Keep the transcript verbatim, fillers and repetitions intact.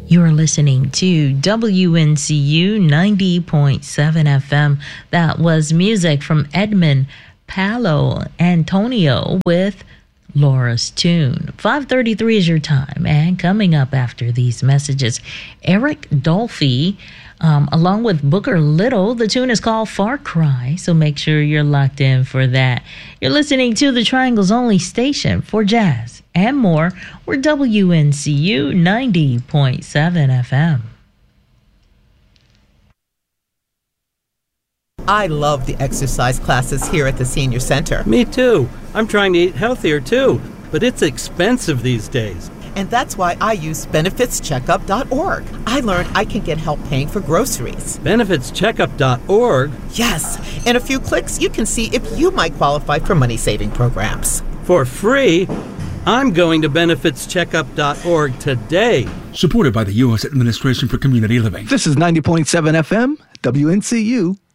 You're listening to W N C U ninety point seven F M. That was music from Edmund Palo Antonio with Laura's Tune. five thirty-three is your time. And coming up after these messages, Eric Dolphy, um, along with Booker Little. The tune is called Far Cry, so make sure you're locked in for that. You're listening to the Triangle's only station for jazz and more. We're W N C U ninety point seven F M. I love the exercise classes here at the Senior Center. Me too. I'm trying to eat healthier too, but it's expensive these days. And that's why I use benefits checkup dot org. I learned I can get help paying for groceries. benefits checkup dot org? Yes. In a few clicks, you can see if you might qualify for money-saving programs. For free? I'm going to benefits checkup dot org today. Supported by the U S Administration for Community Living. This is ninety point seven F M, W N C U.